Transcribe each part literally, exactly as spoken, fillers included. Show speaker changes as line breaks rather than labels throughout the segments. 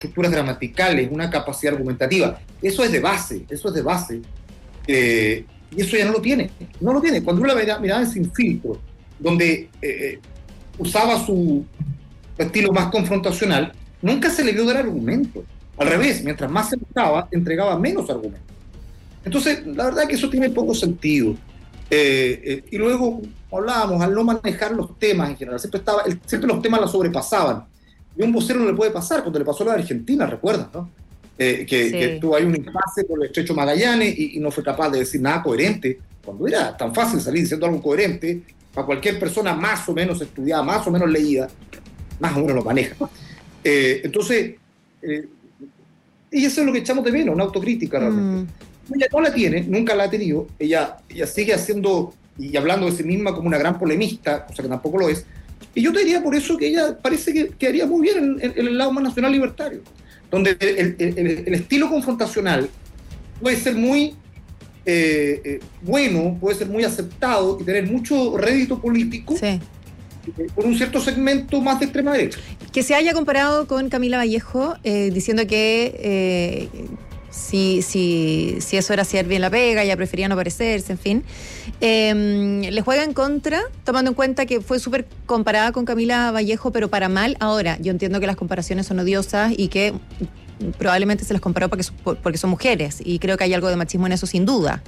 estructuras gramaticales, una capacidad argumentativa. Eso es de base, eso es de base. Eh, y eso ya no lo tiene, no lo tiene. Cuando uno la miraba, miraba sin filtro, donde eh, usaba su estilo más confrontacional, nunca se le vio dar argumentos. Al revés, mientras más se buscaba, entregaba menos argumentos. Entonces, la verdad es que eso tiene poco sentido. Eh, eh, y luego hablábamos, al no manejar los temas en general, siempre, estaba, el, siempre los temas la sobrepasaban. Y a un vocero no le puede pasar, cuando le pasó a la Argentina, recuerdas, ¿no? Eh, que, sí. que tuvo ahí un impasse por el estrecho Magallanes y, y no fue capaz de decir nada coherente, cuando era tan fácil salir diciendo algo coherente, para cualquier persona más o menos estudiada, más o menos leída, más o menos lo maneja. Eh, entonces, eh, y eso es lo que echamos de menos, una autocrítica realmente. Mm. Ella no la tiene, nunca la ha tenido, ella, ella sigue haciendo y hablando de sí misma como una gran polemista, cosa que tampoco lo es, y yo te diría por eso que ella parece que quedaría muy bien en, en, en el lado más nacional libertario, donde el, el, el, el estilo confrontacional puede ser muy eh, eh, bueno, puede ser muy aceptado y tener mucho rédito político. Sí. Por un cierto segmento más de extrema derecha.
Que se haya comparado con Camila Vallejo, eh, diciendo que eh, si, si, si eso era hacer bien la pega, ella prefería no parecerse, en fin. Eh, le juega en contra, tomando en cuenta que fue súper comparada con Camila Vallejo, pero para mal. Ahora, yo entiendo que las comparaciones son odiosas y que probablemente se las comparó porque, porque son mujeres, y creo que hay algo de machismo en eso, sin duda.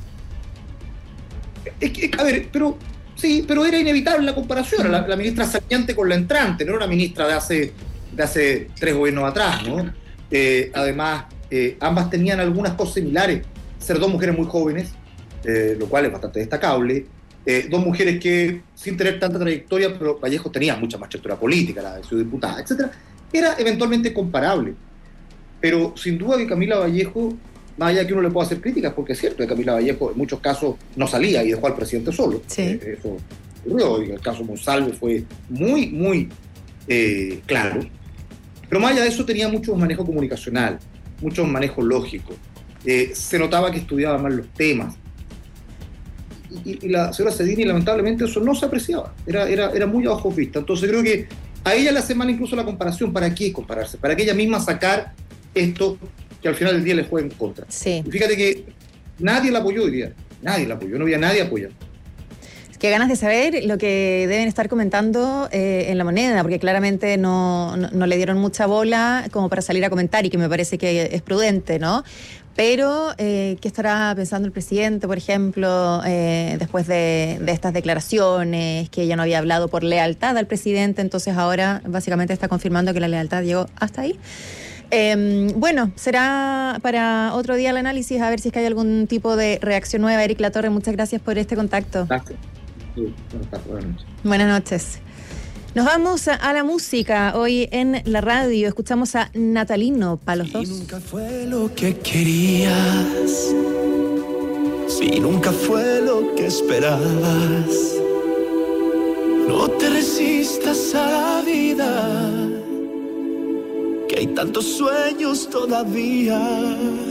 Es que, a ver, pero... Sí, pero era inevitable la comparación. La, la ministra saliente con la entrante, no era una ministra de hace, de hace tres gobiernos atrás, ¿no? Eh, además, eh, ambas tenían algunas cosas similares. Ser dos mujeres muy jóvenes, eh, lo cual es bastante destacable. Eh, dos mujeres que, sin tener tanta trayectoria, pero Vallejo tenía mucha más trayectoria política, la de su diputada, etcétera. Era eventualmente comparable. Pero sin duda que Camila Vallejo, más allá que uno le pueda hacer críticas, porque es cierto que Camila Vallejo en muchos casos no salía y dejó al presidente solo.
Sí.
Eh, eso ocurrió, y el caso Monsalve fue muy, muy eh, claro. Pero más allá de eso tenía mucho manejo comunicacional, mucho manejo lógico. Eh, se notaba que estudiaba más los temas. Y, y la señora Sedini, lamentablemente, eso no se apreciaba. Era, era, era muy a ojos vista. Entonces creo que a ella le hace mal incluso la comparación. ¿Para qué compararse? Para que ella misma sacar esto que al final del día le juega en contra.
Sí.
Y fíjate que nadie la apoyó hoy día, nadie la apoyó, no había nadie apoyando.
Qué ganas de saber lo que deben estar comentando eh, en La Moneda, porque claramente no, no, no le dieron mucha bola como para salir a comentar, y que me parece que es prudente, ¿no? Pero, eh, ¿qué estará pensando el presidente, por ejemplo, eh, después de, de estas declaraciones, que ella no había hablado por lealtad al presidente, entonces ahora básicamente está confirmando que la lealtad llegó hasta ahí? Eh, bueno, será para otro día el análisis, a ver si es que hay algún tipo de reacción nueva. Eric Latorre, muchas gracias por este contacto.
Gracias. Sí, buenas noches.
Buenas noches. Nos vamos a, a la música. Hoy en la radio escuchamos a Natalino para los dos.
Si nunca fue lo que querías, si nunca fue lo que esperabas, no te resistas a la vida, que hay tantos sueños todavía.